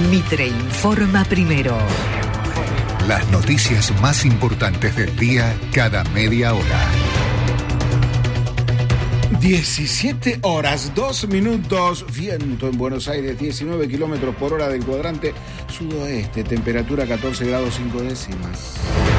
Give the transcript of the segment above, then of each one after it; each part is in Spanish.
Mitre informa primero. Las noticias más importantes del día cada media hora. 17 horas, 2 minutos, viento en Buenos Aires, 19 kilómetros por hora del cuadrante sudoeste, temperatura 14 grados 5 décimas.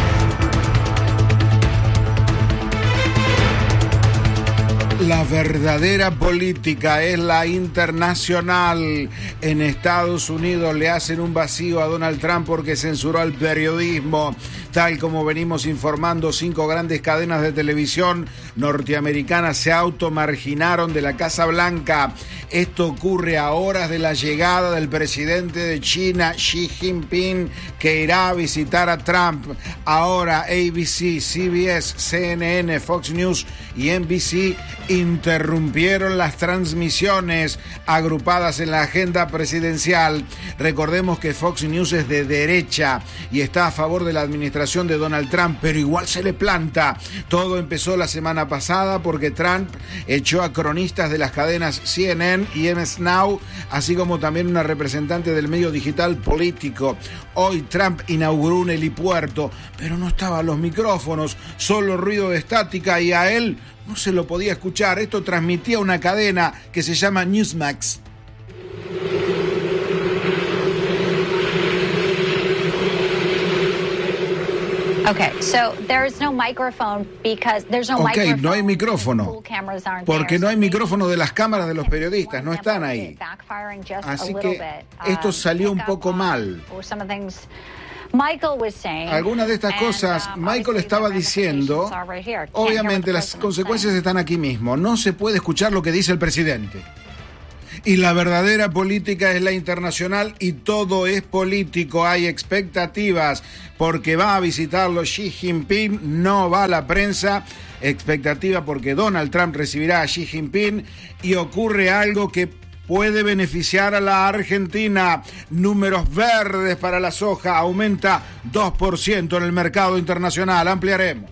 La verdadera política es la internacional. En Estados Unidos le hacen un vacío a Donald Trump porque censuró al periodismo. Tal como venimos informando, 5 grandes cadenas de televisión norteamericanas se automarginaron de la Casa Blanca. Esto ocurre a horas de la llegada del presidente de China, Xi Jinping, que irá a visitar a Trump. Ahora ABC, CBS, CNN, Fox News y NBC interrumpieron las transmisiones agrupadas en la agenda presidencial. Recordemos que Fox News es de derecha y está a favor de la administración de Donald Trump, pero igual se le planta. Todo empezó la semana pasada porque Trump echó a cronistas de las cadenas CNN y MS Now, así como también una representante del medio digital Político. Hoy Trump inauguró un helipuerto, pero no estaban los micrófonos, solo ruido de estática y a él no se lo podía escuchar. Esto transmitía una cadena que se llama Newsmax. Okay, so there's no microphone because there's no microphone. No hay micrófono. Porque no hay micrófono de las cámaras de los periodistas, no están ahí. Así que esto salió un poco mal. Algunas de estas cosas, Michael estaba diciendo, obviamente las consecuencias están aquí mismo. No se puede escuchar lo que dice el presidente. Y la verdadera política es la internacional y todo es político. Hay expectativas porque va a visitarlo Xi Jinping, no va a la prensa. Expectativa porque Donald Trump recibirá a Xi Jinping y ocurre algo que puede beneficiar a la Argentina. Números verdes para la soja, aumenta 2% en el mercado internacional. Ampliaremos.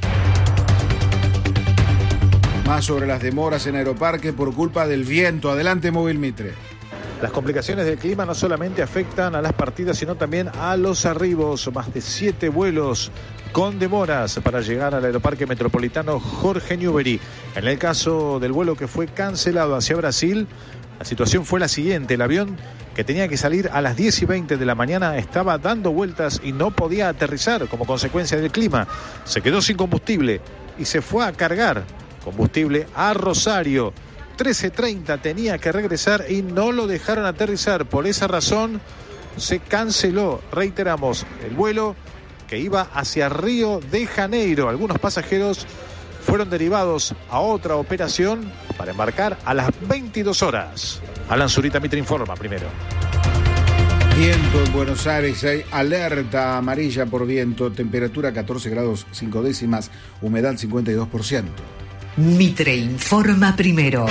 Más sobre las demoras en Aeroparque por culpa del viento. Adelante, Móvil Mitre. Las complicaciones del clima no solamente afectan a las partidas, sino también a los arribos. Más de 7 vuelos con demoras para llegar al Aeroparque Metropolitano Jorge Newbery. En el caso del vuelo que fue cancelado hacia Brasil, la situación fue la siguiente. El avión que tenía que salir a las 10:20 de la mañana estaba dando vueltas y no podía aterrizar como consecuencia del clima. Se quedó sin combustible y se fue a cargar combustible a Rosario. 13:30 tenía que regresar y no lo dejaron aterrizar. Por esa razón se canceló, reiteramos, el vuelo que iba hacia Río de Janeiro. Algunos pasajeros fueron derivados a otra operación para embarcar a las 22 horas. Alan Zurita, Mitre informa primero. Viento en Buenos Aires, hay alerta amarilla por viento, temperatura 14 grados 5 décimas, humedad 52%. Mitre informa primero.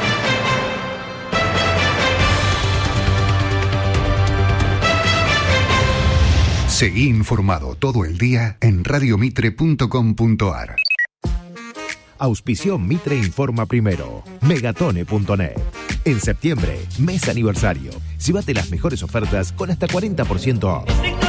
Seguí informado todo el día en radiomitre.com.ar. Auspició Mitre informa primero. Megatone.net. En septiembre, mes aniversario. Llévate las mejores ofertas con hasta 40% off.